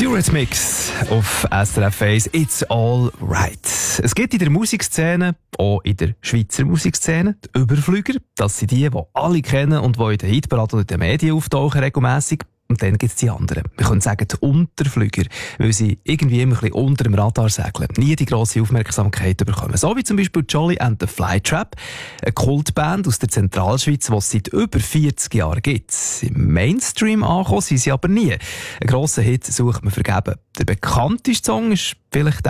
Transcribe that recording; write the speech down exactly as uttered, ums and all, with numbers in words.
Eurythmics auf S R F eins, It's All Right. Es gibt in der Musikszene, auch in der Schweizer Musikszene, die Überflüger. Das sind die, die alle kennen und die in den Hitparaden und in den Medien auftauchen regelmässig. Und dann gibt es die anderen. Wir können sagen, die Unterflüger, weil sie irgendwie immer ein bisschen unter dem Radar segeln, nie die grosse Aufmerksamkeit bekommen. So wie zum Beispiel Jolly and the Flytrap, eine Kultband aus der Zentralschweiz, die es seit über vierzig Jahren gibt. Im Mainstream angekommen sind sie aber nie. Einen grossen Hit sucht man vergeben. Der bekannteste Song ist vielleicht